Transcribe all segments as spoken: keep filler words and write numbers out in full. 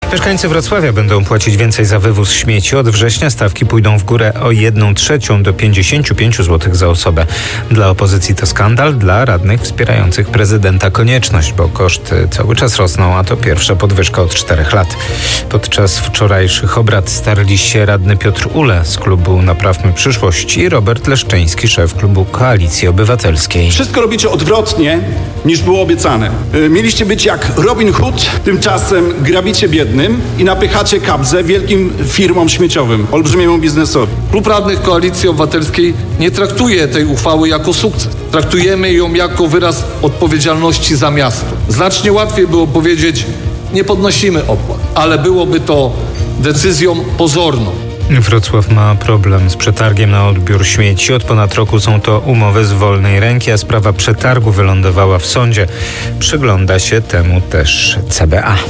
Mieszkańcy Wrocławia będą płacić więcej za wywóz śmieci. Od września stawki pójdą w górę o jedną trzecią do pięćdziesiąt pięć złotych za osobę. Dla opozycji to skandal, dla radnych wspierających prezydenta konieczność, bo koszty cały czas rosną, a to pierwsza podwyżka od czterech lat. Podczas wczorajszych obrad starli się radny Piotr Ule z klubu Naprawmy Przyszłość i Robert Leszczyński, szef klubu Koalicji Obywatelskiej. Wszystko robicie odwrotnie niż było obiecane. Mieliście być jak Robin Hood, tymczasem grabicie biednym i napychacie kabzę wielkim firmom śmieciowym, olbrzymiemu biznesowi. Klub Radnych Koalicji Obywatelskiej nie traktuje tej uchwały jako sukces. Traktujemy ją jako wyraz odpowiedzialności za miasto. Znacznie łatwiej było powiedzieć, nie podnosimy opłat, ale byłoby to decyzją pozorną. Wrocław ma problem z przetargiem na odbiór śmieci. Od ponad roku są to umowy z wolnej ręki, a sprawa przetargu wylądowała w sądzie. Przygląda się temu też C B A.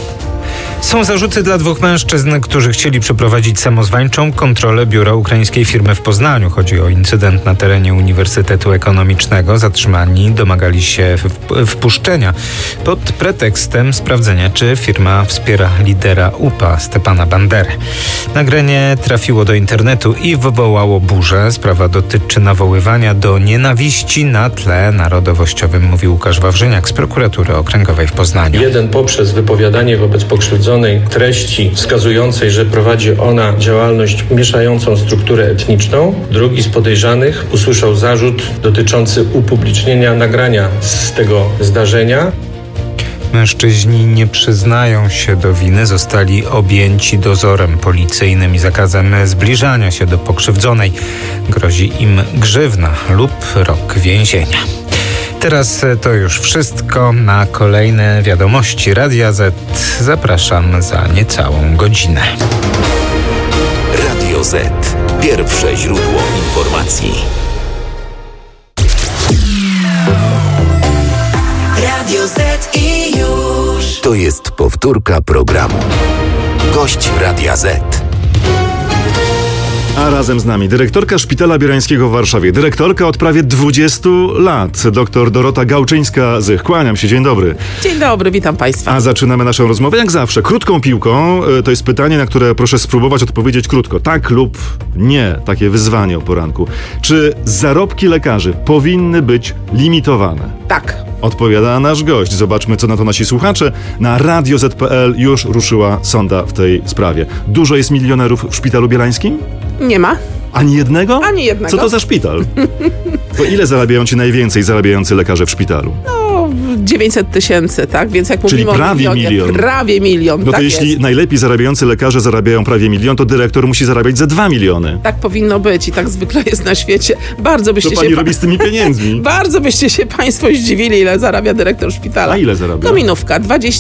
Są zarzuty dla dwóch mężczyzn, którzy chcieli przeprowadzić samozwańczą kontrolę biura ukraińskiej firmy w Poznaniu. Chodzi o incydent na terenie Uniwersytetu Ekonomicznego. Zatrzymani domagali się wpuszczenia pod pretekstem sprawdzenia, czy firma wspiera lidera U P A Stepana Banderę. Nagranie trafiło do internetu i wywołało burzę. Sprawa dotyczy nawoływania do nienawiści na tle narodowościowym, mówił Łukasz Wawrzyniak z prokuratury okręgowej w Poznaniu. Jeden poprzez wypowiadanie wobec pokrzywdzonej treści wskazującej, że prowadzi ona działalność mieszającą strukturę etniczną. Drugi z podejrzanych usłyszał zarzut dotyczący upublicznienia nagrania z tego zdarzenia. Mężczyźni nie przyznają się do winy, zostali objęci dozorem policyjnym i zakazem zbliżania się do pokrzywdzonej. Grozi im grzywna lub rok więzienia. Teraz to już wszystko. Na kolejne wiadomości Radia Z zapraszam za niecałą godzinę. Radio Z. Pierwsze źródło informacji. Radio Z i już. To jest powtórka programu. Gość Radia Z. A razem z nami dyrektorka Szpitala Bierańskiego w Warszawie. Dyrektorka od prawie dwudziestu lat. Doktor Dorota Gałczyńska-Zych. Kłaniam się, dzień dobry. Dzień dobry, witam Państwa. A zaczynamy naszą rozmowę jak zawsze. Krótką piłką. To jest pytanie, na które proszę spróbować odpowiedzieć krótko. Tak lub nie. Takie wyzwanie o poranku. Czy zarobki lekarzy powinny być limitowane? Tak. Odpowiada nasz gość. Zobaczmy, co na to nasi słuchacze. Na radio zet kropka pe el już ruszyła sonda w tej sprawie. Dużo jest milionerów w Szpitalu Bielańskim? Nie ma. Ani jednego? Ani jednego. Co to za szpital? To ile zarabiają ci najwięcej zarabiający lekarze w szpitalu? No, dziewięćset tysięcy, tak? Więc jak Czyli mówimy prawie o milionie, milion. Prawie milion, No to tak jeśli jest. najlepiej zarabiający lekarze zarabiają prawie milion, to dyrektor musi zarabiać ze dwa miliony. Tak powinno być i tak zwykle jest na świecie. Bardzo byście Co pani się robi z tymi pieniędzmi? Bardzo byście się Państwo zdziwili, ile zarabia dyrektor szpitala. A ile zarabia? Kominówka,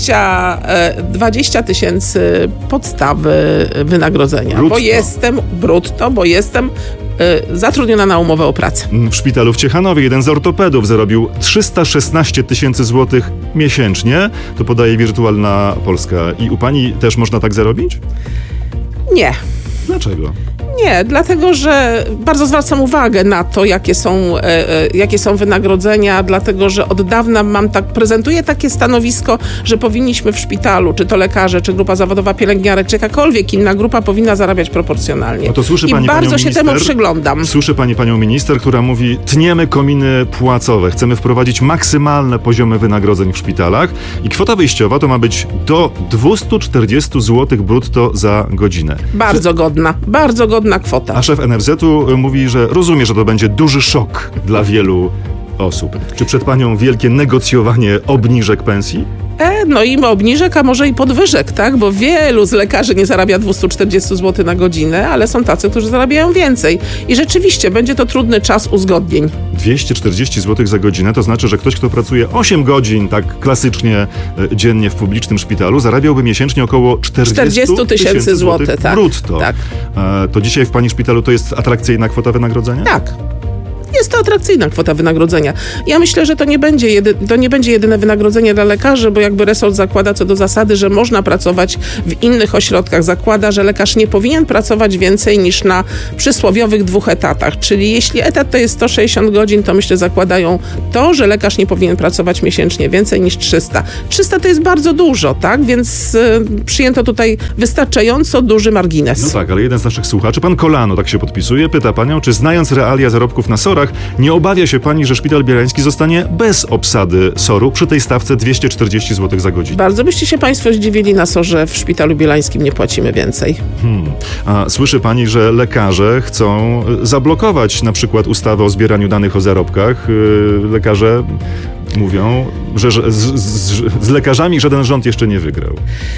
dwadzieścia tysięcy podstawy wynagrodzenia. Brutto. Bo jestem brutto, bo jestem y, zatrudniona na umowę o pracę. W szpitalu w Ciechanowie jeden z ortopedów zarobił trzysta szesnaście tysięcy złotych miesięcznie. To podaje Wirtualna Polska. I u pani też można tak zarobić? Nie. Dlaczego? Nie, dlatego że bardzo zwracam uwagę na to, jakie są, e, e, jakie są wynagrodzenia, dlatego że od dawna mam tak, prezentuję takie stanowisko, że powinniśmy w szpitalu, czy to lekarze, czy grupa zawodowa pielęgniarek, czy jakakolwiek inna grupa powinna zarabiać proporcjonalnie. No to słyszy I pani bardzo panią się minister, temu przyglądam. Słyszy pani panią minister, która mówi, tniemy kominy płacowe, chcemy wprowadzić maksymalne poziomy wynagrodzeń w szpitalach i kwota wyjściowa to ma być do dwieście czterdzieści złotych brutto za godzinę. Bardzo godna, bardzo godna kwota. A szef en ef zetu mówi, że rozumie, że to będzie duży szok dla wielu osób. Czy przed panią wielkie negocjowanie obniżek pensji? E, no i obniżek, a może i podwyżek, tak? Bo wielu z lekarzy nie zarabia dwieście czterdzieści złotych na godzinę, ale są tacy, którzy zarabiają więcej. I rzeczywiście będzie to trudny czas uzgodnień. dwieście czterdzieści złotych za godzinę to znaczy, że ktoś, kto pracuje osiem godzin tak klasycznie e, dziennie w publicznym szpitalu, zarabiałby miesięcznie około czterdzieści tysięcy złotych tak, brutto. Tak. E, to dzisiaj w pani szpitalu to jest atrakcyjna kwota wynagrodzenia? Tak. jest to atrakcyjna kwota wynagrodzenia. Ja myślę, że to nie będzie, jedy, to nie będzie jedyne wynagrodzenie dla lekarzy, bo jakby resort zakłada co do zasady, że można pracować w innych ośrodkach. Zakłada, że lekarz nie powinien pracować więcej niż na przysłowiowych dwóch etatach. Czyli jeśli etat to jest sto sześćdziesiąt godzin, to myślę zakładają to, że lekarz nie powinien pracować miesięcznie więcej niż trzysta. trzysta to jest bardzo dużo, tak? Więc y, przyjęto tutaj wystarczająco duży margines. No tak, ale jeden z naszych słuchaczy, pan Kolano, tak się podpisuje, pyta panią, czy znając realia zarobków na sorach, nie obawia się pani, że Szpital Bielański zostanie bez obsady soru przy tej stawce dwieście czterdzieści złotych za godzinę? Bardzo byście się państwo zdziwili na sorze w Szpitalu Bielańskim nie płacimy więcej. Hmm. A słyszy pani, że lekarze chcą zablokować na przykład ustawę o zbieraniu danych o zarobkach. Lekarze mówią, że z, z, z lekarzami żaden rząd jeszcze nie wygrał.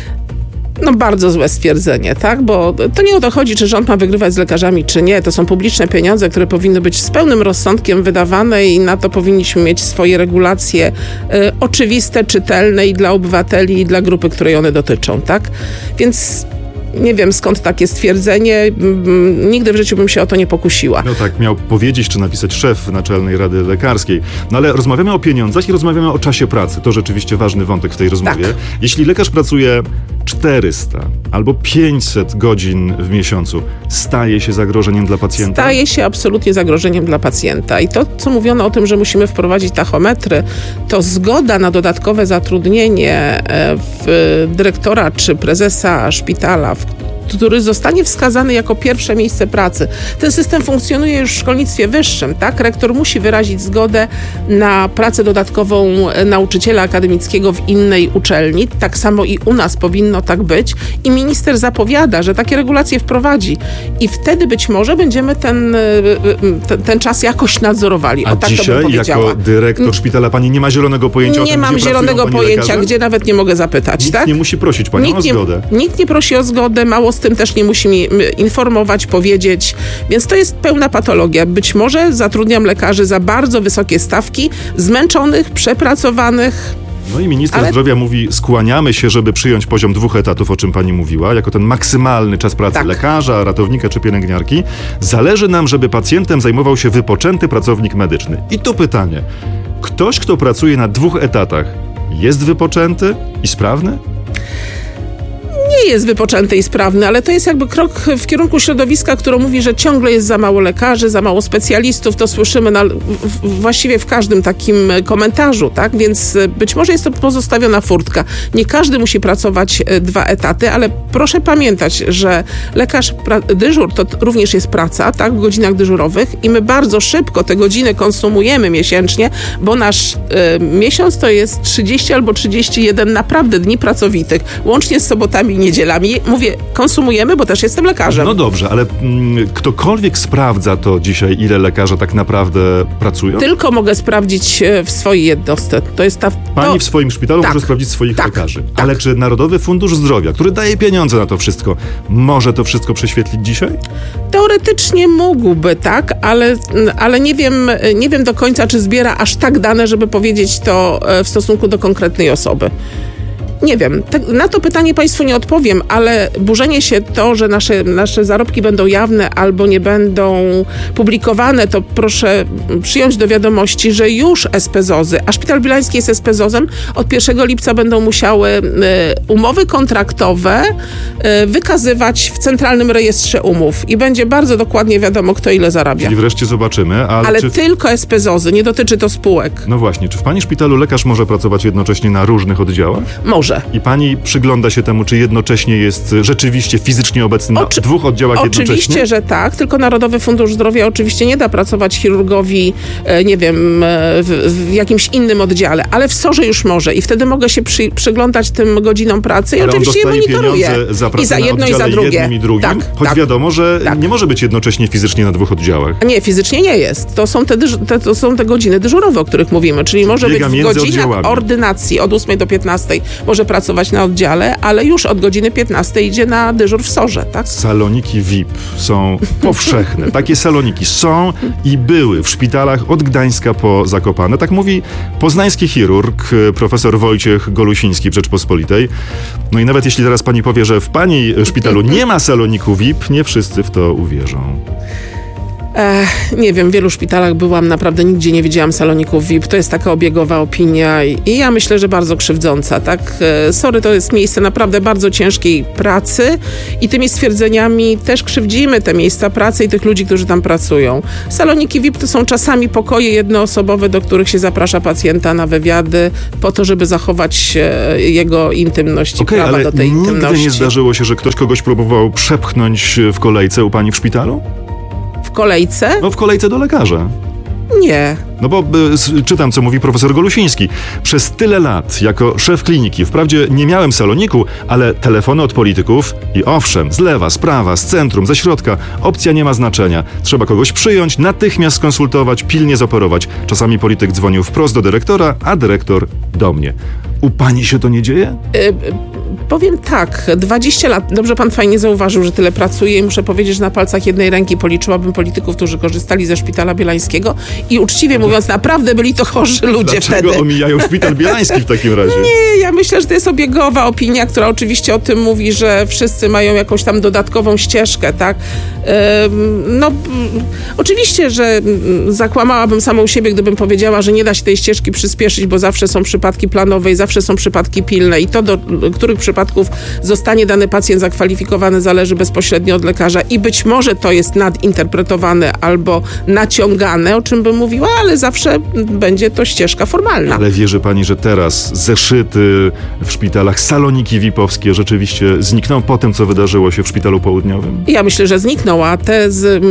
No bardzo złe stwierdzenie, tak? Bo to nie o to chodzi, czy rząd ma wygrywać z lekarzami, czy nie. To są publiczne pieniądze, które powinny być z pełnym rozsądkiem wydawane i na to powinniśmy mieć swoje regulacje y, oczywiste, czytelne i dla obywateli, i dla grupy, której one dotyczą, tak? Więc nie wiem, skąd takie stwierdzenie. Nigdy w życiu bym się o to nie pokusiła. No tak, miał powiedzieć, czy napisać szef Naczelnej Rady Lekarskiej. No ale rozmawiamy o pieniądzach i rozmawiamy o czasie pracy. To rzeczywiście ważny wątek w tej rozmowie. Tak. Jeśli lekarz pracuje czterysta albo pięćset godzin w miesiącu, staje się zagrożeniem dla pacjenta? Staje się absolutnie zagrożeniem dla pacjenta. I to, co mówiono o tym, że musimy wprowadzić tachometry, to zgoda na dodatkowe zatrudnienie w dyrektora czy prezesa szpitala, który zostanie wskazany jako pierwsze miejsce pracy. Ten system funkcjonuje już w szkolnictwie wyższym, tak? Rektor musi wyrazić zgodę na pracę dodatkową nauczyciela akademickiego w innej uczelni. Tak samo i u nas powinno tak być. I minister zapowiada, że takie regulacje wprowadzi. I wtedy być może będziemy ten, ten, ten czas jakoś nadzorowali. A o, tak dzisiaj to bym powiedziała. jako dyrektor szpitala pani nie ma zielonego pojęcia nie o tym, mam gdzie zielonego pojęcia, lekarze? Gdzie nawet nie mogę zapytać. Nikt tak? nie musi prosić panią nikt o zgodę. Nie, nikt nie prosi o zgodę, mało z tym też nie musi mi informować, powiedzieć. Więc to jest pełna patologia. Być może zatrudniam lekarzy za bardzo wysokie stawki, zmęczonych, przepracowanych. No i minister Ale... zdrowia mówi, skłaniamy się, żeby przyjąć poziom dwóch etatów, o czym pani mówiła, jako ten maksymalny czas pracy tak. lekarza, ratownika czy pielęgniarki. Zależy nam, żeby pacjentem zajmował się wypoczęty pracownik medyczny. I tu pytanie. Ktoś, kto pracuje na dwóch etatach, jest wypoczęty i sprawny? Nie jest wypoczęty i sprawny, ale to jest jakby krok w kierunku środowiska, które mówi, że ciągle jest za mało lekarzy, za mało specjalistów. To słyszymy na, w, właściwie w każdym takim komentarzu, tak? Więc być może jest to pozostawiona furtka. Nie każdy musi pracować dwa etaty, ale proszę pamiętać, że lekarz pra- dyżur to również jest praca, tak? W godzinach dyżurowych i my bardzo szybko te godziny konsumujemy miesięcznie, bo nasz y, miesiąc to jest trzydzieści albo trzydzieści jeden naprawdę dni pracowitych, łącznie z sobotami i niedzielami. Mówię, konsumujemy, bo też jestem lekarzem. No dobrze, ale mm, ktokolwiek sprawdza to dzisiaj, ile lekarze tak naprawdę pracują? Tylko mogę sprawdzić w swojej jednostce. To jest ta... Pani to... w swoim szpitalu tak. może sprawdzić swoich tak. lekarzy. Tak. Ale czy Narodowy Fundusz Zdrowia, który daje pieniądze na to wszystko, może to wszystko prześwietlić dzisiaj? Teoretycznie mógłby, tak, ale, ale nie wiem, nie wiem do końca, czy zbiera aż tak dane, żeby powiedzieć to w stosunku do konkretnej osoby. Nie wiem, te, na to pytanie państwu nie odpowiem, ale burzenie się to, że nasze, nasze zarobki będą jawne albo nie będą publikowane, to proszę przyjąć do wiadomości, że już S P ZOZ-y, a Szpital Bielański jest S P ZOZ-em, od pierwszego lipca będą musiały y, umowy kontraktowe y, wykazywać w Centralnym Rejestrze Umów i będzie bardzo dokładnie wiadomo, kto ile zarabia. Czyli wreszcie zobaczymy, ale, ale czy... tylko S P ZOZ-y, nie dotyczy to spółek. No właśnie, czy w pani szpitalu lekarz może pracować jednocześnie na różnych oddziałach? Może. I pani przygląda się temu, czy jednocześnie jest rzeczywiście fizycznie obecny na Oczy- dwóch oddziałach jednocześnie? Oczywiście, że tak, tylko Narodowy Fundusz Zdrowia oczywiście nie da pracować chirurgowi, e, nie wiem, e, w, w jakimś innym oddziale, ale w sorze już może i wtedy mogę się przy, przyglądać tym godzinom pracy i ale oczywiście je on dostaje monitoruję. pieniądze za pracę I za na jedno i za oddziale drugie. jednym i drugim, Tak, choć tak. wiadomo, że tak. nie może być jednocześnie fizycznie na dwóch oddziałach. Nie, fizycznie nie jest. To są te, dyż- te, to są te godziny dyżurowe, o których mówimy, czyli może Biega być w między godzinach oddziałami. ordynacji od ósmej do piętnastej może pracować na oddziale, ale już od godziny piętnastej idzie na dyżur w sorze, tak? Saloniki V I P są powszechne. Takie saloniki są i były w szpitalach od Gdańska po Zakopane. Tak mówi poznański chirurg, profesor Wojciech Golusiński w Rzeczpospolitej. No i nawet jeśli teraz pani powie, że w pani szpitalu nie ma saloniku V I P, nie wszyscy w to uwierzą. Ech, nie wiem, w wielu szpitalach byłam, naprawdę nigdzie nie widziałam saloników V I P. To jest taka obiegowa opinia i, i ja myślę, że bardzo krzywdząca, tak? E, sorry, to jest miejsce naprawdę bardzo ciężkiej pracy i tymi stwierdzeniami też krzywdzimy te miejsca pracy i tych ludzi, którzy tam pracują. Saloniki V I P to są czasami pokoje jednoosobowe, do których się zaprasza pacjenta na wywiady po to, żeby zachować e, jego intymność i okay, prawa ale do tej nigdy intymności. nie zdarzyło się, że ktoś kogoś próbował przepchnąć w kolejce u pani w szpitalu? W kolejce? No w kolejce do lekarza. Nie. No bo y, czytam, co mówi profesor Golusiński. Przez tyle lat jako szef kliniki, wprawdzie nie miałem saloniku, ale telefony od polityków i owszem, z lewa, z prawa, z centrum, ze środka, opcja nie ma znaczenia. Trzeba kogoś przyjąć, natychmiast skonsultować, pilnie zoperować. Czasami polityk dzwonił wprost do dyrektora, a dyrektor do mnie. U pani się to nie dzieje? Y, powiem tak, dwadzieścia lat, dobrze pan fajnie zauważył, że tyle pracuję i muszę powiedzieć, że na palcach jednej ręki policzyłabym polityków, którzy korzystali ze Szpitala Bielańskiego i uczciwie mówiąc, naprawdę byli to chorzy ludzie Dlaczego wtedy. omijają Szpital Bielański w takim razie? Nie, ja myślę, że to jest obiegowa opinia, która oczywiście o tym mówi, że wszyscy mają jakąś tam dodatkową ścieżkę, tak? Ym, no, oczywiście, że zakłamałabym samą siebie, gdybym powiedziała, że nie da się tej ścieżki przyspieszyć, bo zawsze są przypadki planowe i zawsze są przypadki pilne i to, do których przypadków zostanie dany pacjent zakwalifikowany, zależy bezpośrednio od lekarza i być może to jest nadinterpretowane albo naciągane, o czym bym mówiła, ale zawsze będzie to ścieżka formalna. Ale wierzy pani, że teraz zeszyty w szpitalach, saloniki V I P-owskie rzeczywiście znikną po tym, co wydarzyło się w Szpitalu Południowym? Ja myślę, że znikną, a te, z,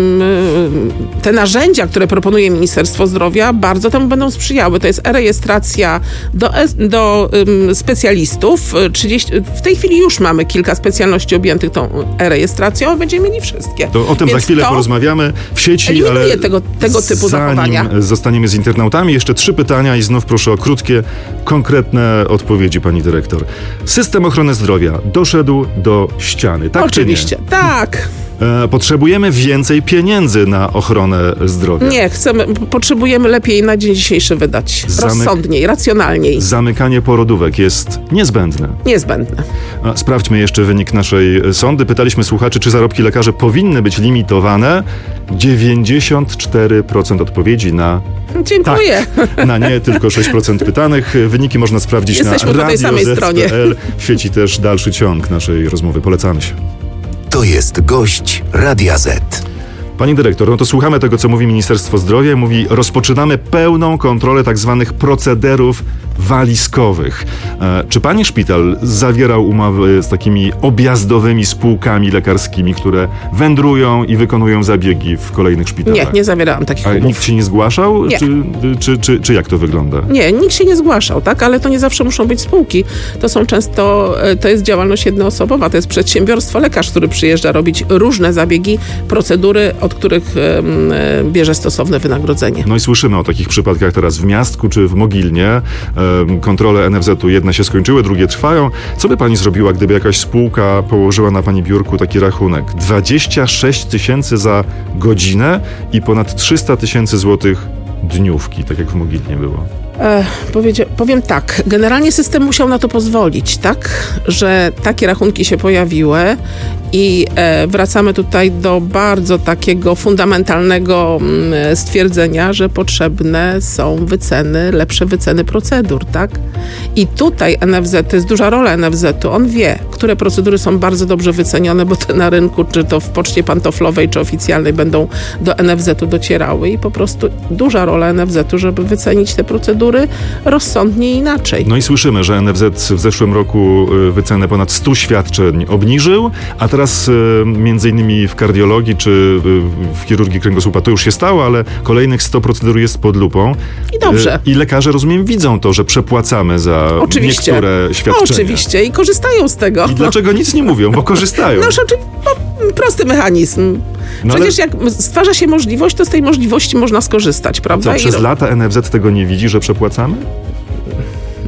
te narzędzia, które proponuje Ministerstwo Zdrowia, bardzo temu będą sprzyjały. To jest e-rejestracja do, do um, specjalistów. trzydzieści, w tej chwili już mamy kilka specjalności objętych tą e-rejestracją, a będziemy mieli wszystkie. To o tym Więc za chwilę to porozmawiamy w sieci, ale tego, tego typu zachowania. zanim zostaniemy z internautami, jeszcze trzy pytania i znów proszę o krótkie, konkretne odpowiedzi, pani dyrektor. System ochrony zdrowia doszedł do ściany, tak Oczywiście, czy nie? tak. E, potrzebujemy więcej pieniędzy na ochronę zdrowia. Nie, chcemy, potrzebujemy lepiej na dzień dzisiejszy wydać. Zamyk- Rozsądniej, racjonalniej. Zamykanie porodówek jest niezbędne. Niezbędne. A sprawdźmy jeszcze wynik naszej sądy. Pytaliśmy słuchaczy, czy zarobki lekarzy powinny być limitowane. dziewięćdziesiąt cztery procent odpowiedzi na Dziękuję. tak, na nie, tylko sześć procent pytanych. Wyniki można sprawdzić Jesteśmy na po tej samej stronie. radio zet kropka pe el. W sieci też dalszy ciąg naszej rozmowy. Polecamy się. To jest gość Radia Z. Pani dyrektor, no to słuchamy tego, co mówi Ministerstwo Zdrowia. Mówi, rozpoczynamy pełną kontrolę tak zwanych procederów walizkowych. E, czy pani szpital zawierał umowy z takimi objazdowymi spółkami lekarskimi, które wędrują i wykonują zabiegi w kolejnych szpitalach? Nie, nie zawierałam takich A umów. nikt się nie zgłaszał? Nie. Czy, czy, czy, czy jak to wygląda? Nie, nikt się nie zgłaszał, tak? Ale to nie zawsze muszą być spółki. To są często, to jest działalność jednoosobowa, to jest przedsiębiorstwo, lekarz, który przyjeżdża robić różne zabiegi, procedury, od których um, bierze stosowne wynagrodzenie. No i słyszymy o takich przypadkach teraz w Miastku czy w Mogilnie. Kontrole en ef zetu jedne się skończyły, drugie trwają. Co by pani zrobiła, gdyby jakaś spółka położyła na pani biurku taki rachunek? dwadzieścia sześć tysięcy za godzinę i ponad trzysta tysięcy złotych dniówki, tak jak w Mogilnie było. E, powiedzia- powiem tak, generalnie system musiał na to pozwolić, tak? Że takie rachunki się pojawiły i e, wracamy tutaj do bardzo takiego fundamentalnego mm, stwierdzenia, że potrzebne są wyceny, lepsze wyceny procedur, tak? I tutaj en ef zet, to jest duża rola en ef zetu, on wie, które procedury są bardzo dobrze wycenione, bo te na rynku, czy to w poczcie pantoflowej, czy oficjalnej będą do en ef zetu docierały i po prostu duża rola en ef zetu, żeby wycenić te procedury rozsądnie i inaczej. No i słyszymy, że en ef zet w zeszłym roku wycenę ponad stu świadczeń obniżył, a teraz między innymi w kardiologii czy w chirurgii kręgosłupa to już się stało, ale kolejnych sto procedur jest pod lupą. I dobrze. I lekarze, rozumiem, widzą to, że przepłacamy za Oczywiście. niektóre świadczenia. Oczywiście i korzystają z tego. I dlaczego nic nie mówią? Bo korzystają. No, oczy- no prosty mechanizm. No Przecież ale- jak stwarza się możliwość, to z tej możliwości można skorzystać, prawda? Co, I przez ro- lata en ef zet tego nie widzi, że przepłacamy?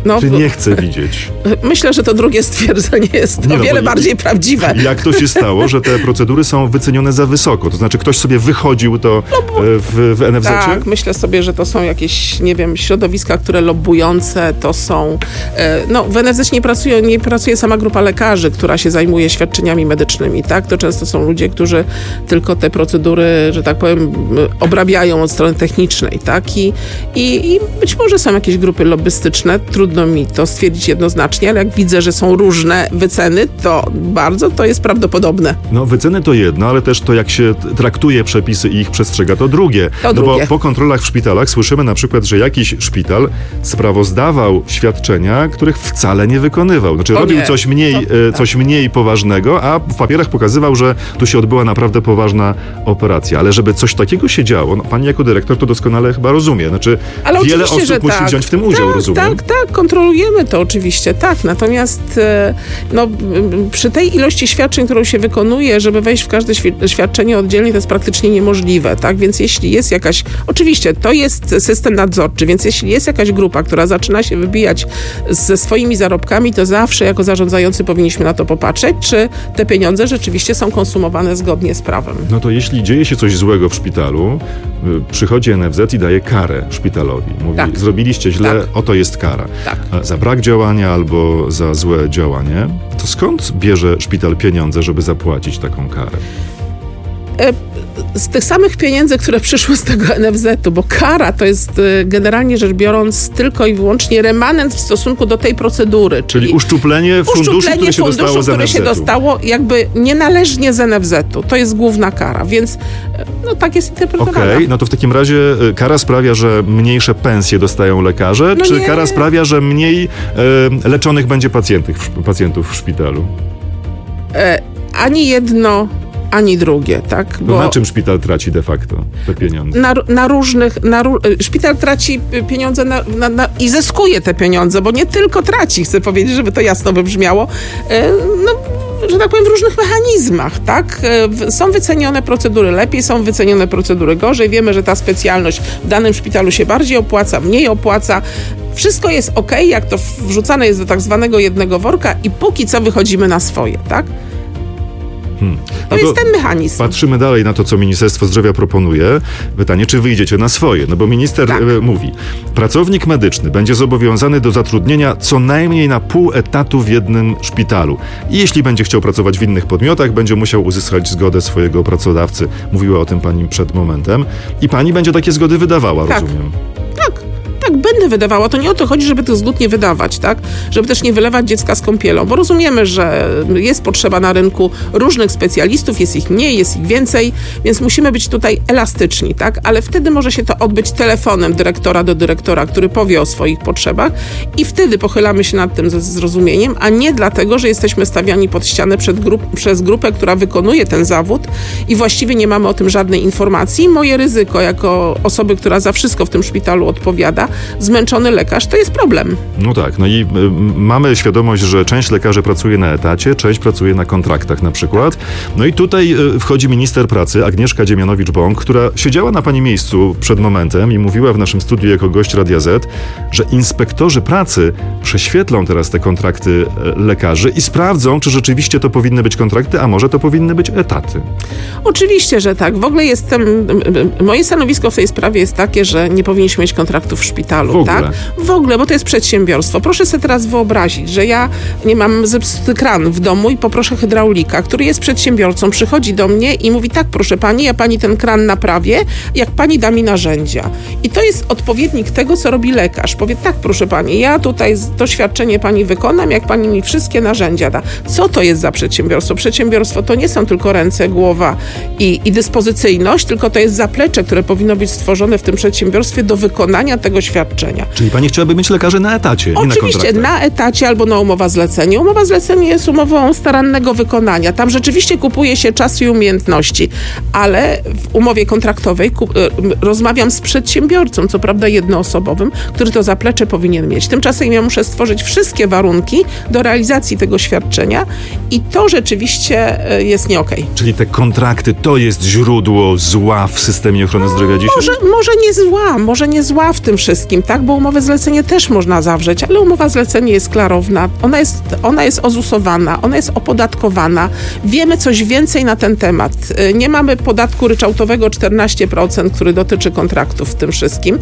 No, Czy nie chce widzieć? Myślę, że to drugie stwierdzenie jest Nie o no, wiele bo- bardziej prawdziwe. Jak to się stało, że te procedury są wycenione za wysoko? To znaczy ktoś sobie wychodził to e, w, w en ef zecie? Tak, myślę sobie, że to są jakieś, nie wiem, środowiska, które lobbujące, to są... E, no, w en ef zecie nie, pracują, nie pracuje sama grupa lekarzy, która się zajmuje świadczeniami medycznymi, tak? To często są ludzie, którzy tylko te procedury, że tak powiem, obrabiają od strony technicznej, tak? I, i, i być może są jakieś grupy lobbystyczne, trudno mi to stwierdzić jednoznacznie, ale jak widzę, że są różne wyceny, to bardzo to jest prawdopodobne. No wyceny to jedno, ale też to jak się traktuje przepisy i ich przestrzega to drugie. To no drugie. bo po kontrolach w szpitalach słyszymy na przykład, że jakiś szpital sprawozdawał świadczenia, których wcale nie wykonywał. Znaczy O robił nie. coś mniej, To- e, coś mniej poważnego, a w papierach pokazywał, że tu się odbyła naprawdę poważna operacja. Ale żeby coś takiego się działo, no pani jako dyrektor to doskonale chyba rozumie. Znaczy Ale wiele oczywiście, osób że musi tak. wziąć w tym udział, tak, rozumiem. Tak, tak, kontrolujemy to oczywiście, tak. Natomiast e, no, m, przy tej ilości świadczeń, którą się wykonuje, żeby wejść w każde świ- świadczenie oddzielnie, to jest praktycznie niemożliwe, tak? Więc jeśli jest jakaś, oczywiście to jest system nadzorczy, więc jeśli jest jakaś grupa, która zaczyna się wybijać ze swoimi zarobkami, to zawsze jako zarządzający powinniśmy na to popatrzeć, czy te pieniądze rzeczywiście są konsumowane zgodnie z prawem. No to jeśli dzieje się coś złego w szpitalu, y, przychodzi en ef zet i daje karę szpitalowi. Mówi, Tak. zrobiliście źle, Tak. oto jest kara. Tak. A za brak działania albo za złe działanie, to skąd bierze szpital pieniądze, żeby zapłacić taką karę? Z tych samych pieniędzy, które przyszły z tego en ef zetu, bo kara to jest y, generalnie rzecz biorąc tylko i wyłącznie remanent w stosunku do tej procedury. Czyli uszczuplenie funduszu, uszczuplenie które się funduszu, dostało z które się en ef zetu. dostało jakby nienależnie z en ef zetu. To jest główna kara, więc y, no tak jest interpretowana. Okej, no to w takim razie y, kara sprawia, że mniejsze pensje dostają lekarze, No czy nie. kara sprawia, że mniej y, leczonych będzie pacjentów, pacjentów w szpitalu? E, ani jedno, ani drugie, tak? To na czym szpital traci de facto te pieniądze? Na, na różnych, na, ró- szpital traci pieniądze na, na, na, i zyskuje te pieniądze, bo nie tylko traci, chcę powiedzieć, żeby to jasno wybrzmiało, e, no, że tak powiem, w różnych mechanizmach, tak? E, w- Są wycenione procedury lepiej, są wycenione procedury gorzej. Wiemy, że ta specjalność w danym szpitalu się bardziej opłaca, mniej opłaca. Wszystko jest okej, jak to wrzucane jest do tak zwanego jednego worka i póki co wychodzimy na swoje, tak? Hmm. To No jest ten mechanizm. Patrzymy dalej na to, co Ministerstwo Zdrowia proponuje. Pytanie, czy wyjdziecie na swoje? No bo minister Tak. e, mówi, pracownik medyczny będzie zobowiązany do zatrudnienia co najmniej na pół etatu w jednym szpitalu. I jeśli będzie chciał pracować w innych podmiotach, będzie musiał uzyskać zgodę swojego pracodawcy. Mówiła o tym pani przed momentem. I pani będzie takie zgody wydawała, Tak. rozumiem. Tak, tak, będę wydawała. To nie o to chodzi, żeby tych zgód nie wydawać, tak? Żeby też nie wylewać dziecka z kąpielą, bo rozumiemy, że jest potrzeba na rynku różnych specjalistów, jest ich mniej, jest ich więcej, więc musimy być tutaj elastyczni, tak? Ale wtedy może się to odbyć telefonem dyrektora do dyrektora, który powie o swoich potrzebach i wtedy pochylamy się nad tym ze zrozumieniem, a nie dlatego, że jesteśmy stawiani pod ścianę przed grup, przez grupę, która wykonuje ten zawód i właściwie nie mamy o tym żadnej informacji. Moje ryzyko jako osoby, która za wszystko w tym szpitalu odpowiada, zmęczony lekarz, to jest problem. No tak, no i y, mamy świadomość, że część lekarzy pracuje na etacie, część pracuje na kontraktach na przykład. No i tutaj y, wchodzi minister pracy Agnieszka Dziemianowicz-Bąk, która siedziała na pani miejscu przed momentem i mówiła w naszym studiu jako gość Radia Z, że inspektorzy pracy prześwietlą teraz te kontrakty y, lekarzy i sprawdzą, czy rzeczywiście to powinny być kontrakty, a może to powinny być etaty. Oczywiście, że tak. W ogóle jestem, moje stanowisko w tej sprawie jest takie, że nie powinniśmy mieć kontraktów w szpitalu. W ogóle. Tak? W ogóle, bo to jest przedsiębiorstwo. Proszę sobie teraz wyobrazić, że ja nie mam zepsuty kran w domu i poproszę hydraulika, który jest przedsiębiorcą, przychodzi do mnie i mówi, tak, proszę pani, ja pani ten kran naprawię, jak pani da mi narzędzia. I to jest odpowiednik tego, co robi lekarz. Powie, tak, proszę pani, ja tutaj to świadczenie pani wykonam, jak pani mi wszystkie narzędzia da. Co to jest za przedsiębiorstwo? Przedsiębiorstwo to nie są tylko ręce, głowa i, i dyspozycyjność, tylko to jest zaplecze, które powinno być stworzone w tym przedsiębiorstwie do wykonania tego świadczenia. Czyli pani chciałaby mieć lekarzy na etacie, nie na Oczywiście kontraktach. na etacie albo na umowa zlecenie. Umowa zlecenie jest umową starannego wykonania. Tam rzeczywiście kupuje się czas i umiejętności, ale w umowie kontraktowej kup, rozmawiam z przedsiębiorcą, co prawda jednoosobowym, który to zaplecze powinien mieć. Tymczasem ja muszę stworzyć wszystkie warunki do realizacji tego świadczenia i to rzeczywiście jest nie okej. Czyli te kontrakty to jest źródło zła w systemie ochrony zdrowia dzisiaj? Może, może nie zła, może nie zła w tym wszystkim. wszystkim, tak? Bo umowę zlecenie też można zawrzeć, ale umowa zlecenie jest klarowna, ona jest, ona jest ozusowana, ona jest opodatkowana. Wiemy coś więcej na ten temat. Nie mamy podatku ryczałtowego czternaście procent, który dotyczy kontraktów w tym wszystkim.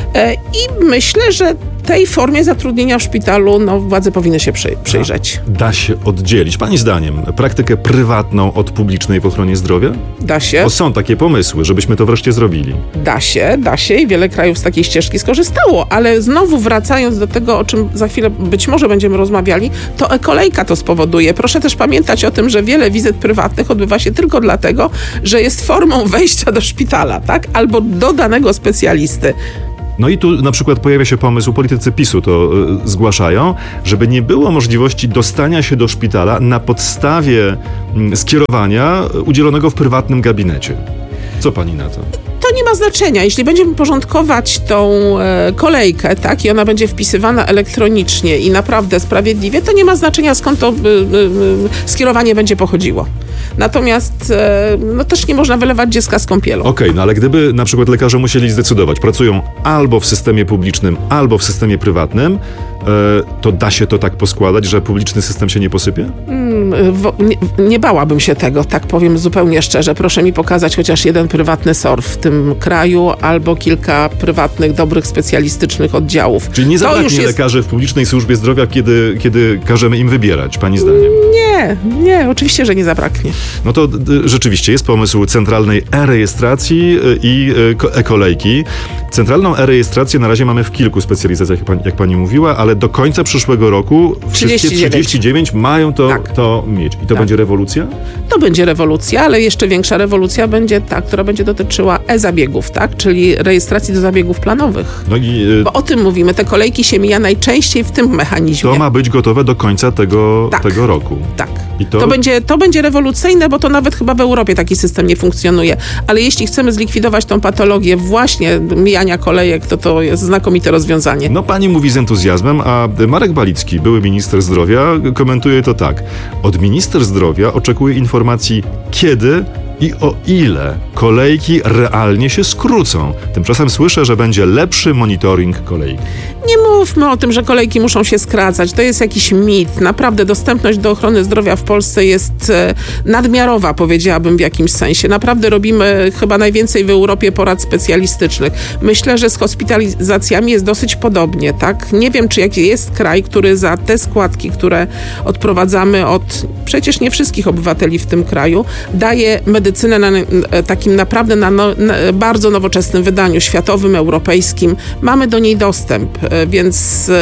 I myślę, że tej formie zatrudnienia w szpitalu no, władze powinny się przy, przyjrzeć. Da się oddzielić, pani zdaniem, praktykę prywatną od publicznej w ochronie zdrowia? Da się. Bo są takie pomysły, żebyśmy to wreszcie zrobili. Da się, da się i wiele krajów z takiej ścieżki skorzystało, ale znowu wracając do tego, o czym za chwilę być może będziemy rozmawiali, to e-kolejka to spowoduje. Proszę też pamiętać o tym, że wiele wizyt prywatnych odbywa się tylko dlatego, że jest formą wejścia do szpitala, tak? Albo do danego specjalisty. No i tu na przykład pojawia się pomysł, politycy PiSu to y, zgłaszają, żeby nie było możliwości dostania się do szpitala na podstawie y, skierowania udzielonego w prywatnym gabinecie. Co pani na to? To nie ma znaczenia. Jeśli będziemy porządkować tą e, kolejkę, tak, i ona będzie wpisywana elektronicznie i naprawdę sprawiedliwie, to nie ma znaczenia, skąd to y, y, y, skierowanie będzie pochodziło. Natomiast e, no też nie można wylewać dziecka z kąpielą. Okej, okay, no ale gdyby na przykład lekarze musieli zdecydować, pracują albo w systemie publicznym, albo w systemie prywatnym, e, to da się to tak poskładać, że publiczny system się nie posypie? Mm, wo, nie, nie bałabym się tego, tak powiem zupełnie szczerze. Proszę mi pokazać chociaż jeden prywatny S O R w tym kraju, albo kilka prywatnych, dobrych, specjalistycznych oddziałów. Czyli nie zabraknie jest... lekarzy w publicznej służbie zdrowia, kiedy, kiedy każemy im wybierać, pani zdaniem? Nie, nie, oczywiście, że nie zabraknie. No to y, rzeczywiście jest pomysł centralnej e-rejestracji y, i y, e-kolejki. Centralną e-rejestrację na razie mamy w kilku specjalizacjach, jak pani, jak pani mówiła, ale do końca przyszłego roku wszystkie trzydzieści dziewięć mają to, tak. to mieć. I to tak. będzie rewolucja? To będzie rewolucja, ale jeszcze większa rewolucja będzie ta, która będzie dotyczyła e-zabiegów, tak? Czyli rejestracji do zabiegów planowych. No i, y, Bo o tym mówimy, te kolejki się mija najczęściej w tym mechanizmie. To ma być gotowe do końca tego, tak. tego roku. Tak. I to... To, będzie, to będzie rewolucyjne, bo to nawet chyba w Europie taki system nie funkcjonuje. Ale jeśli chcemy zlikwidować tą patologię właśnie mijania kolejek, to to jest znakomite rozwiązanie. No pani mówi z entuzjazmem, a Marek Balicki, były minister zdrowia, komentuje to tak. Od minister zdrowia oczekuje informacji, kiedy i o ile kolejki realnie się skrócą. Tymczasem słyszę, że będzie lepszy monitoring kolejki. Nie mówmy o tym, że kolejki muszą się skracać. To jest jakiś mit. Naprawdę dostępność do ochrony zdrowia w Polsce jest e, nadmiarowa, powiedziałabym w jakimś sensie. Naprawdę robimy chyba najwięcej w Europie porad specjalistycznych. Myślę, że z hospitalizacjami jest dosyć podobnie, tak? Nie wiem, czy jaki jest kraj, który za te składki, które odprowadzamy od przecież nie wszystkich obywateli w tym kraju, daje medycynę na takim naprawdę na no, na bardzo nowoczesnym wydaniu, światowym, europejskim. Mamy do niej dostęp, więc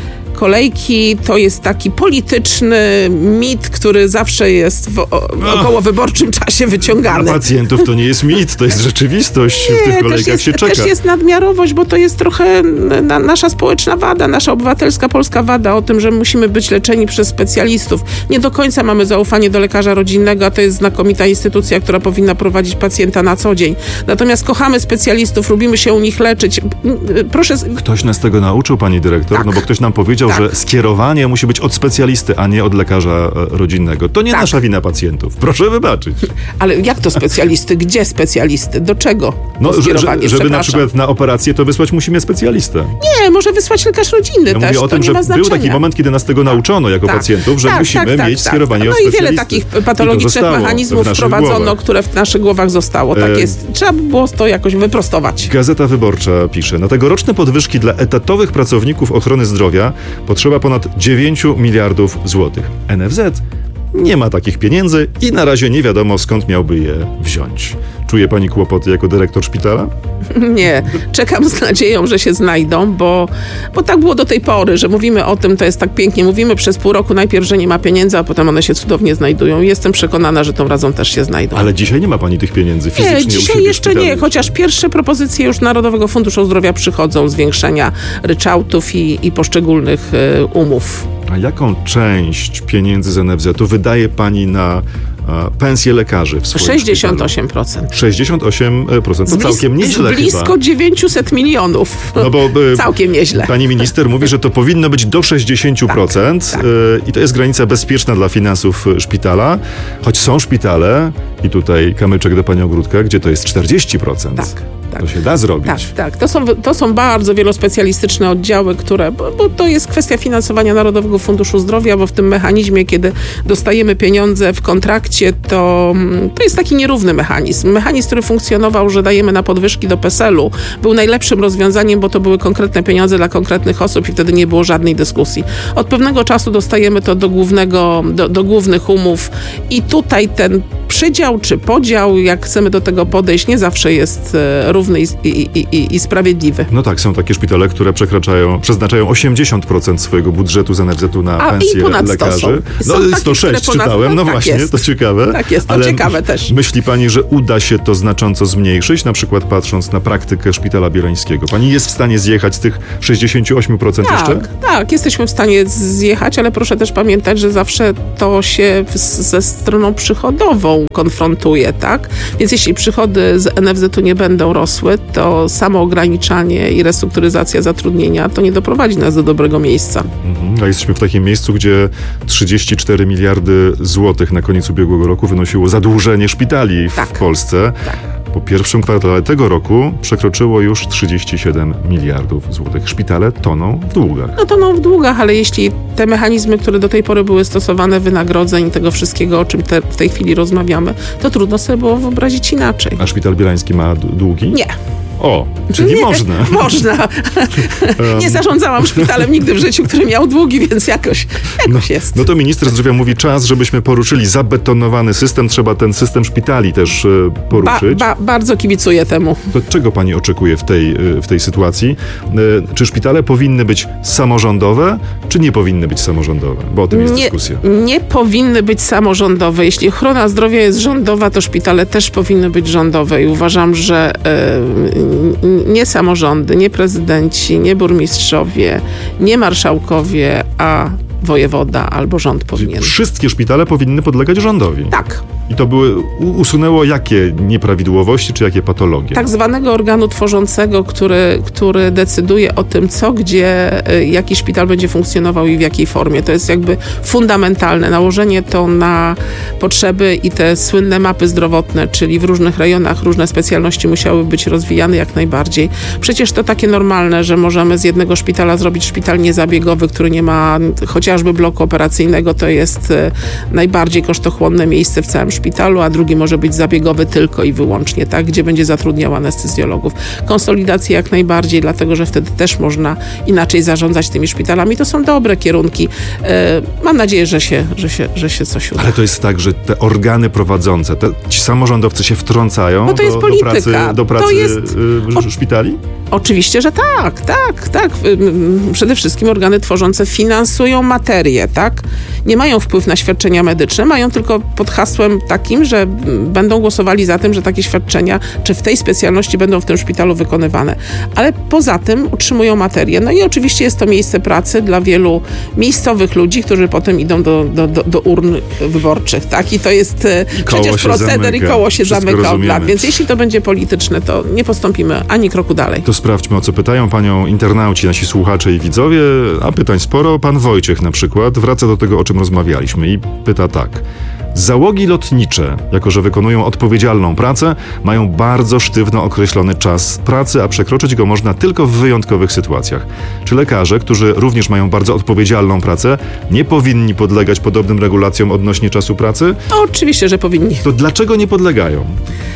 kolejki to jest taki polityczny mit, który zawsze jest w około wyborczym czasie wyciągany. Dla pacjentów to nie jest mit, to jest rzeczywistość. Nie, w tych kolejkach jest, się czeka. Też jest nadmiarowość, bo to jest trochę na, nasza społeczna wada, nasza obywatelska polska wada o tym, że musimy być leczeni przez specjalistów. Nie do końca mamy zaufanie do lekarza rodzinnego, a to jest znakomita instytucja, która powinna prowadzić pacjenta na co dzień. Natomiast kochamy specjalistów, lubimy się u nich leczyć. Proszę... Ktoś nas tego nauczył, pani dyrektor? Tak. No bo ktoś nam powiedział, Tak. że skierowanie musi być od specjalisty, a nie od lekarza rodzinnego. To nie Tak. nasza wina pacjentów. Proszę wybaczyć. Ale jak to specjalisty? Gdzie specjalisty? Do czego? No, to że, że, żeby na Przepraszam. przykład na operację to wysłać musimy specjalistę. Nie, może wysłać lekarz rodzinny Ja też. mówię o to tym, nie że ma był znaczenia. taki moment, kiedy nas tego nauczono jako Tak. pacjentów, że Tak, musimy tak, tak, mieć tak, skierowanie tak. od No i wiele specjalisty. takich patologicznych zostało mechanizmów w naszych wprowadzono, głowach. które w naszych głowach zostało. Tak E... jest. Trzeba by było to jakoś wyprostować. Gazeta Wyborcza pisze, na tegoroczne podwyżki dla etatowych pracowników ochrony zdrowia potrzeba ponad dziewięć miliardów złotych. N F Z nie ma takich pieniędzy i na razie nie wiadomo, skąd miałby je wziąć. Czuje pani kłopoty jako dyrektor szpitala? Nie, czekam z nadzieją, że się znajdą, bo, bo tak było do tej pory, że mówimy o tym, to jest tak pięknie, mówimy przez pół roku najpierw, że nie ma pieniędzy, a potem one się cudownie znajdują i jestem przekonana, że tą razą też się znajdą. Ale dzisiaj nie ma pani tych pieniędzy fizycznie Nie, u dzisiaj siebie jeszcze w szpitalu. nie, chociaż pierwsze propozycje już Narodowego Funduszu Zdrowia przychodzą, zwiększenia ryczałtów i, i poszczególnych y, umów. A jaką część pieniędzy z N F Z-u wydaje pani na a, pensje lekarzy w swoim sześćdziesiąt osiem procent. szpitalu? sześćdziesiąt osiem procent. To Z blis- całkiem nieźle z blisko chyba. dziewięćset milionów. No bo y, Całkiem nieźle. pani minister mówi, że to powinno być do sześćdziesiąt procent Tak, tak. y, i to jest granica bezpieczna dla finansów szpitala, choć są szpitale, I tutaj kamyczek do pani ogródka, gdzie to jest czterdzieści procent. Tak. Tak. To się da zrobić. Tak, tak. To są, to są bardzo wielospecjalistyczne oddziały, które, bo, bo to jest kwestia finansowania Narodowego Funduszu Zdrowia, bo w tym mechanizmie, kiedy dostajemy pieniądze w kontrakcie, to, to jest taki nierówny mechanizm. Mechanizm, który funkcjonował, że dajemy na podwyżki do P E S L u, był najlepszym rozwiązaniem, bo to były konkretne pieniądze dla konkretnych osób i wtedy nie było żadnej dyskusji. Od pewnego czasu dostajemy to do głównego, do, do głównych umów i tutaj ten przydział czy podział, jak chcemy do tego podejść, nie zawsze jest równy i, i, i, i sprawiedliwy. No tak, są takie szpitale, które przekraczają, przeznaczają osiemdziesiąt procent swojego budżetu z N F Z u na A, pensje i ponad lekarzy. sto są. No są takie, sto sześć ponad, czytałem, no tak właśnie, jest. to ciekawe. Tak jest, to ale ciekawe też. Myśli pani, że uda się to znacząco zmniejszyć, na przykład patrząc na praktykę Szpitala Bielańskiego? Pani jest w stanie zjechać z tych sześćdziesięciu ośmiu procent tak, jeszcze? Tak, jesteśmy w stanie zjechać, ale proszę też pamiętać, że zawsze to się z, ze stroną przychodową konfrontuje, tak? Więc jeśli przychody z N F Z u nie będą rosły, to samo ograniczanie i restrukturyzacja zatrudnienia to nie doprowadzi nas do dobrego miejsca. Mhm. A jesteśmy w takim miejscu, gdzie trzydzieści cztery miliardy złotych na koniec ubiegłego roku wynosiło zadłużenie szpitali w Tak. Polsce. Tak. Po pierwszym kwartale tego roku przekroczyło już trzydzieści siedem miliardów złotych. Szpitale toną w długach. No to no w długach, ale jeśli te mechanizmy, które do tej pory były stosowane, wynagrodzeń i tego wszystkiego, o czym te, w tej chwili rozmawiamy, to trudno sobie było wyobrazić inaczej. A Szpital Bielański ma d- długi? Nie. O, czyli nie, można. Można. Nie zarządzałam szpitalem nigdy w życiu, który miał długi, więc jakoś, jakoś no, jest. No to minister zdrowia mówi, czas, żebyśmy poruszyli zabetonowany system. Trzeba ten system szpitali też e, Ba, poruszyć. ba, bardzo kibicuję temu. To czego pani oczekuje w tej, e, w tej sytuacji? E, czy szpitale powinny być samorządowe, czy nie powinny być samorządowe? Bo o tym jest Nie, dyskusja. nie powinny być samorządowe. Jeśli ochrona zdrowia jest rządowa, to szpitale też powinny być rządowe i uważam, że e, nie samorządy, nie prezydenci, nie burmistrzowie, nie marszałkowie, a wojewoda albo rząd powinien. Wszystkie szpitale powinny podlegać rządowi. Tak. I to były, u- usunęło jakie nieprawidłowości, czy jakie patologie? Tak zwanego organu tworzącego, który, który decyduje o tym, co, gdzie, y, jaki szpital będzie funkcjonował i w jakiej formie. To jest jakby fundamentalne. Nałożenie to na potrzeby i te słynne mapy zdrowotne, czyli w różnych rejonach różne specjalności musiały być rozwijane jak najbardziej. Przecież to takie normalne, że możemy z jednego szpitala zrobić szpital niezabiegowy, który nie ma chociażby bloku operacyjnego. To jest y, najbardziej kosztochłonne miejsce w całym szpitalu, a drugi może być zabiegowy tylko i wyłącznie, tak, gdzie będzie zatrudniał anestezjologów. Konsolidację jak najbardziej, dlatego że wtedy też można inaczej zarządzać tymi szpitalami. To są dobre kierunki. E, mam nadzieję, że się, że się, że się coś uda. Ale to jest tak, że te organy prowadzące, te, ci samorządowcy się wtrącają No to jest do, polityka. do pracy, do pracy To jest- y, szpitali? Oczywiście, że tak, tak, tak. Ym, Przede wszystkim organy tworzące finansują materię, tak? Nie mają wpływ na świadczenia medyczne, mają tylko pod hasłem takim, że mm, będą głosowali za tym, że takie świadczenia, czy w tej specjalności będą w tym szpitalu wykonywane. Ale poza tym utrzymują materię. No i oczywiście jest to miejsce pracy dla wielu miejscowych ludzi, którzy potem idą do, do, do, do urn wyborczych, tak? I to jest e, I koło przecież się proceder zamyka. i koło się Wszystko zamyka od rozumiemy. lat. Więc jeśli to będzie polityczne, to nie postąpimy ani kroku dalej. To sprawdźmy, o co pytają panią internauci, nasi słuchacze i widzowie, a pytań sporo. Pan Wojciech na przykład wraca do tego, o czym rozmawialiśmy i pyta tak. Załogi lotnicze, jako że wykonują odpowiedzialną pracę, mają bardzo sztywno określony czas pracy, a przekroczyć go można tylko w wyjątkowych sytuacjach. Czy lekarze, którzy również mają bardzo odpowiedzialną pracę, nie powinni podlegać podobnym regulacjom odnośnie czasu pracy? No, oczywiście, że powinni. To dlaczego nie podlegają?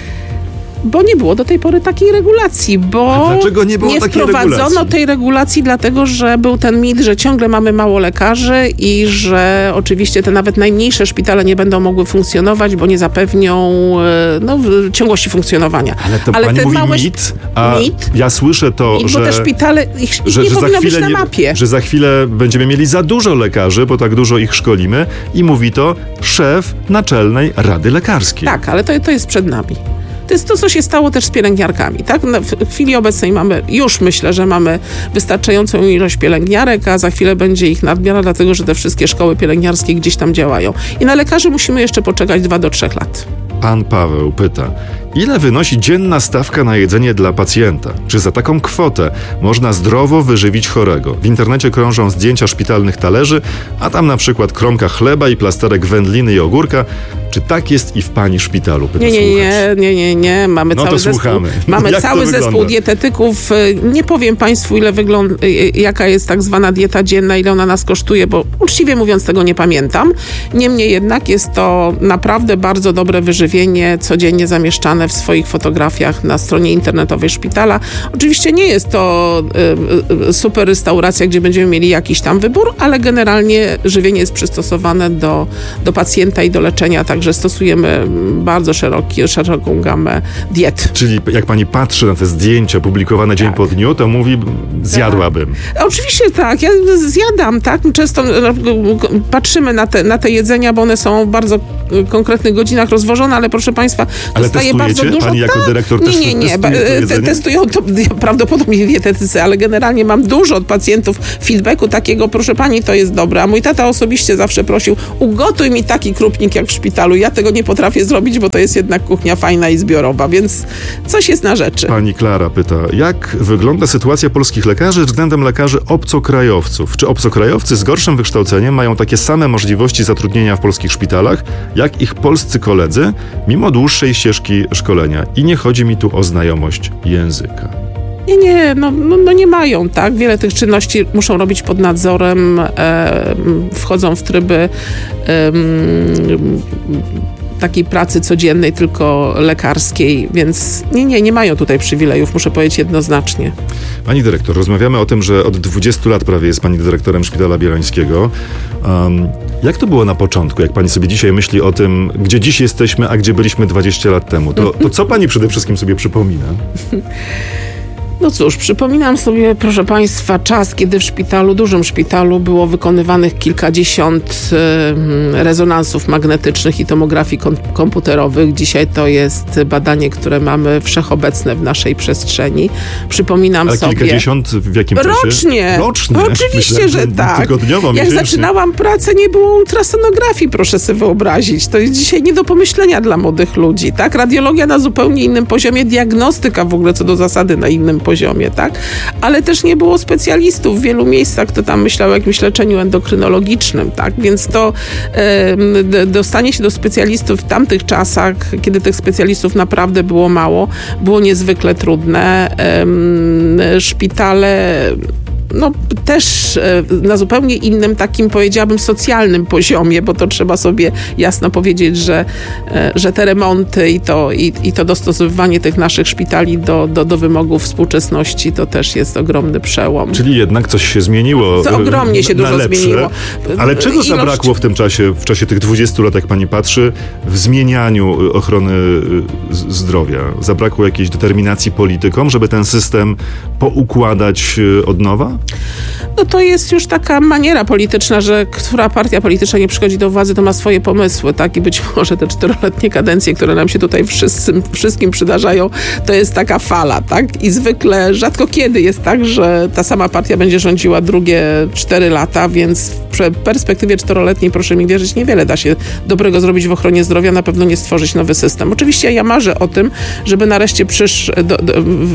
Bo nie było do tej pory takiej regulacji, bo A dlaczego nie było takiej wprowadzono regulacji? tej regulacji, dlatego że był ten mit, że ciągle mamy mało lekarzy i że oczywiście te nawet najmniejsze szpitale nie będą mogły funkcjonować, bo nie zapewnią e, no, w- ciągłości funkcjonowania. Ale to Ale pani te mówi małe mit, a mit? ja słyszę to, I że... bo te szpitale, ich, ich że, nie że, za powinno być chwilę na nie, mapie. że za chwilę będziemy mieli za dużo lekarzy, bo tak dużo ich szkolimy i mówi to szef Naczelnej Rady Lekarskiej. Tak, ale to, to jest przed nami. To jest to, co się stało też z pielęgniarkami. Tak? Na- W chwili obecnej mamy, już myślę, że mamy wystarczającą ilość pielęgniarek, a za chwilę będzie ich nadmiar, dlatego że te wszystkie szkoły pielęgniarskie gdzieś tam działają. I na lekarzy musimy jeszcze poczekać dwa do trzech lat. Pan Paweł pyta, Ile wynosi dzienna stawka na jedzenie dla pacjenta? Czy za taką kwotę można zdrowo wyżywić chorego? W internecie krążą zdjęcia szpitalnych talerzy, a tam na przykład kromka chleba i plasterek wędliny i ogórka. Czy tak jest i w pani szpitalu? Nie, nie, nie, nie, nie, nie. Mamy no cały to zespół, słuchamy. mamy Jak cały zespół dietetyków. Nie powiem państwu, ile wygląda, jaka jest tak zwana dieta dzienna, ile ona nas kosztuje, bo uczciwie mówiąc tego nie pamiętam. Niemniej jednak jest to naprawdę bardzo dobre wyżywienie, codziennie zamieszczane w swoich fotografiach na stronie internetowej szpitala. Oczywiście nie jest to y, y, super restauracja, gdzie będziemy mieli jakiś tam wybór, ale generalnie żywienie jest przystosowane do, do pacjenta i do leczenia, także stosujemy bardzo szeroki, szeroką gamę diet. Czyli jak pani patrzy na te zdjęcia publikowane dzień tak. po dniu, to mówi, zjadłabym. Tak. Oczywiście tak, ja zjadam, tak. Często patrzymy na te, na te jedzenia, bo one są w bardzo konkretnych godzinach rozwożone, ale proszę państwa, dostaję bardzo dużo. Pani jako dyrektor nie, nie, nie. Te, testują to prawdopodobnie dietetycy, ale generalnie mam dużo od pacjentów feedbacku takiego, proszę pani, to jest dobre. A mój tata osobiście zawsze prosił, ugotuj mi taki krupnik jak w szpitalu. Ja tego nie potrafię zrobić, bo to jest jednak kuchnia fajna i zbiorowa, więc coś jest na rzeczy. Pani Klara pyta, jak wygląda sytuacja polskich lekarzy względem lekarzy obcokrajowców? Czy obcokrajowcy z gorszym wykształceniem mają takie same możliwości zatrudnienia w polskich szpitalach, jak ich polscy koledzy, mimo dłuższej ścieżki szkolenia? I nie chodzi mi tu o znajomość języka. Nie, nie, no, no, no nie mają, tak? Wiele tych czynności muszą robić pod nadzorem, e, wchodzą w tryby e, takiej pracy codziennej, tylko lekarskiej, więc nie, nie, nie mają tutaj przywilejów, muszę powiedzieć jednoznacznie. Pani dyrektor, rozmawiamy o tym, że od dwudziestu lat prawie jest pani dyrektorem Szpitala Bielańskiego. Um, jak to było na początku, jak pani sobie dzisiaj myśli o tym, gdzie dziś jesteśmy, a gdzie byliśmy dwadzieścia lat temu? To, to co pani przede wszystkim sobie przypomina? No cóż, przypominam sobie, proszę państwa, czas, kiedy w szpitalu, dużym szpitalu było wykonywanych kilkadziesiąt y, rezonansów magnetycznych i tomografii kom- komputerowych. Dzisiaj to jest badanie, które mamy wszechobecne w naszej przestrzeni. Przypominam Ale sobie... kilkadziesiąt w jakim czasie? Rocznie! Rocznie? Oczywiście, Myślałem, że tak. Tygodniowo, Jak miesięcznie. zaczynałam pracę, nie było ultrasonografii, proszę sobie wyobrazić. To jest dzisiaj nie do pomyślenia dla młodych ludzi, tak? Radiologia na zupełnie innym poziomie, diagnostyka w ogóle co do zasady na innym poziomie, tak? Ale też nie było specjalistów w wielu miejscach, kto tam myślał o jakimś leczeniu endokrynologicznym, tak? Więc to e, dostanie się do specjalistów w tamtych czasach, kiedy tych specjalistów naprawdę było mało, było niezwykle trudne. E, szpitale no też na zupełnie innym takim, powiedziałabym, socjalnym poziomie, bo to trzeba sobie jasno powiedzieć, że, że te remonty i to, i, i to dostosowywanie tych naszych szpitali do, do, do wymogów współczesności to też jest ogromny przełom. Czyli jednak coś się zmieniło. To ogromnie się dużo lepsze. zmieniło. Ale czego Ilość... zabrakło w tym czasie, w czasie tych dwudziestu lat, jak pani patrzy, w zmienianiu ochrony zdrowia? Zabrakło jakiejś determinacji politykom, żeby ten system poukładać od nowa? No to jest już taka maniera polityczna, że która partia polityczna nie przychodzi do władzy, to ma swoje pomysły, tak? I być może te czteroletnie kadencje, które nam się tutaj wszyscy, wszystkim przydarzają, to jest taka fala, tak? I zwykle rzadko kiedy jest tak, że ta sama partia będzie rządziła drugie cztery lata, więc w perspektywie czteroletniej, proszę mi wierzyć, niewiele da się dobrego zrobić w ochronie zdrowia, na pewno nie stworzyć nowy system. Oczywiście ja marzę o tym, żeby nareszcie przysz, do, do,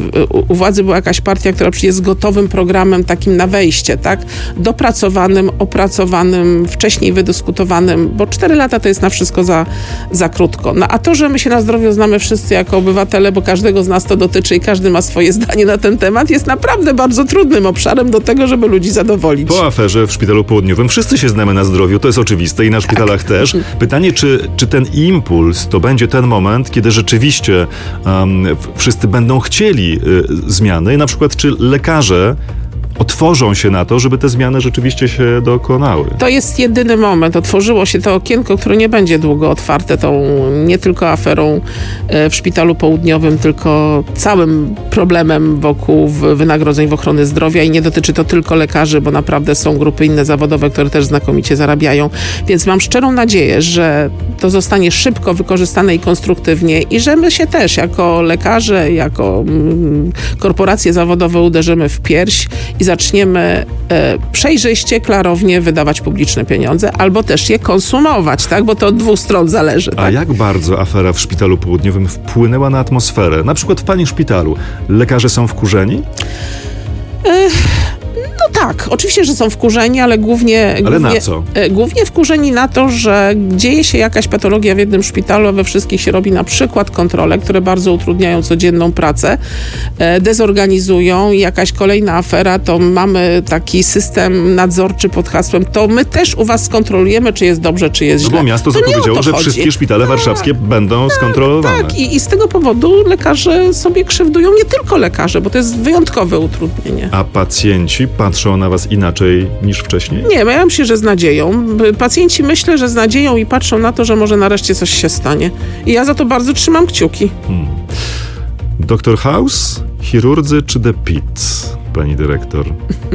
u władzy była jakaś partia, która przyjdzie z gotowym programem takim na wejście, tak? Dopracowanym, opracowanym, wcześniej wydyskutowanym, bo cztery lata to jest na wszystko za, za krótko. No a to, że my się na zdrowiu znamy wszyscy jako obywatele, bo każdego z nas to dotyczy i każdy ma swoje zdanie na ten temat, jest naprawdę bardzo trudnym obszarem do tego, żeby ludzi zadowolić. Po aferze w Szpitalu Południowym wszyscy się znamy na zdrowiu, to jest oczywiste i na szpitalach tak. też. Pytanie, czy, czy ten impuls to będzie ten moment, kiedy rzeczywiście um, wszyscy będą chcieli y, zmiany, na przykład czy lekarze otworzą się na to, żeby te zmiany rzeczywiście się dokonały. To jest jedyny moment. Otworzyło się to okienko, które nie będzie długo otwarte tą nie tylko aferą w Szpitalu Południowym, tylko całym problemem wokół wynagrodzeń w ochronie zdrowia i nie dotyczy to tylko lekarzy, bo naprawdę są grupy inne zawodowe, które też znakomicie zarabiają. Więc mam szczerą nadzieję, że to zostanie szybko wykorzystane i konstruktywnie i że my się też jako lekarze, jako korporacje zawodowe uderzymy w pierś i i zaczniemy e, przejrzyście, klarownie wydawać publiczne pieniądze, albo też je konsumować, tak? Bo to od dwóch stron zależy. A Tak? jak bardzo afera w Szpitalu Południowym wpłynęła na atmosferę? Na przykład w pani szpitalu. Lekarze są wkurzeni? No tak, oczywiście, że są wkurzeni, ale głównie... Ale głównie, na co? e, Głównie wkurzeni na to, że dzieje się jakaś patologia w jednym szpitalu, a we wszystkich się robi na przykład kontrole, które bardzo utrudniają codzienną pracę, e, dezorganizują i jakaś kolejna afera, to mamy taki system nadzorczy pod hasłem, to my też u was skontrolujemy, czy jest dobrze, czy jest No źle. bo miasto To nie o zapowiedziało, to że chodzi. wszystkie szpitale warszawskie będą skontrolowane. Tak, i, i z tego powodu lekarze sobie krzywdują, nie tylko lekarze, bo to jest wyjątkowe utrudnienie. A pacjenci patrzą na was inaczej niż wcześniej? Nie, ja myślę, że z nadzieją. Pacjenci myślę, że z nadzieją i patrzą na to, że może nareszcie coś się stanie. I ja za to bardzo trzymam kciuki. Doktor House, chirurdzy czy The Pit, pani dyrektor?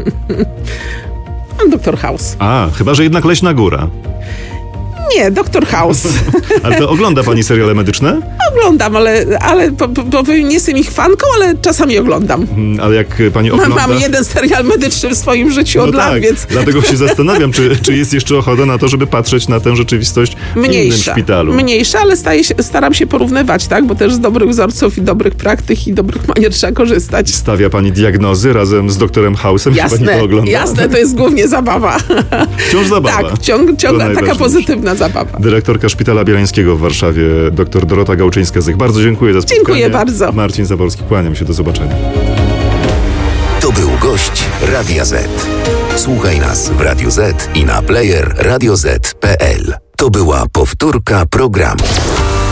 Doktor House. A, chyba że jednak Leśna Góra. Nie, Doktor House. Ale to ogląda pani seriale medyczne? Oglądam, ale, ale po, po, powiem, nie jestem ich fanką, ale czasami oglądam. Mm, Ale jak pani Mam, ogląda... mam jeden serial medyczny w swoim życiu No od lat, tak, więc dlatego się zastanawiam, czy, czy jest jeszcze ochota na to, żeby patrzeć na tę rzeczywistość w innym mniejsza. szpitalu. Mniejsza, ale staję się, staram się porównywać, tak? Bo też z dobrych wzorców i dobrych praktyk i dobrych manier trzeba korzystać. Stawia pani diagnozy razem z doktorem House'em i pani Jasne, to ogląda? jasne, to jest głównie zabawa. Wciąż zabawa. Tak, ciąg, To ciąg, taka najważniejsze. pozytywna zabawa. Dyrektorka Szpitala Bielańskiego w Warszawie, dr Dorota Gałczyńska-Zych. Bardzo dziękuję za spotkanie. Dziękuję bardzo. Marcin Zaborski, kłaniam się, do zobaczenia. To był gość Radia Z. Słuchaj nas w Radio Z i na player radio zet kropka pe el. To była powtórka programu.